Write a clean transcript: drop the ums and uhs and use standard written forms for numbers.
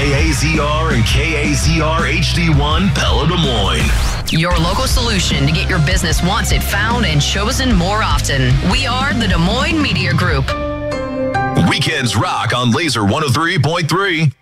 KAZR and KAZR HD1 Pella Des Moines. Your local solution to get your business wanted, found, and chosen more often. We are the Des Moines Media Group. Weekends rock on Laser 103.3.